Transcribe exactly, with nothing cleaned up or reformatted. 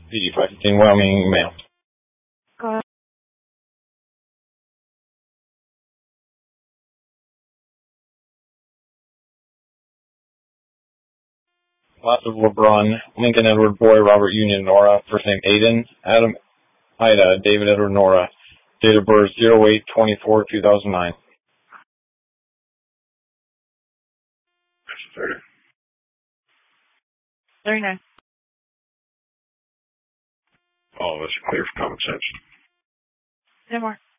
P D five fifteen Wyoming, male. Go ahead. Lots of LeBron, Lincoln Edward Boy, Robert Union Nora, first name Aiden, Adam Ida, David Edward Nora, date of birth zero eight twenty-four two thousand nine. thirty-nine. Oh, that's clear for common sense. No more.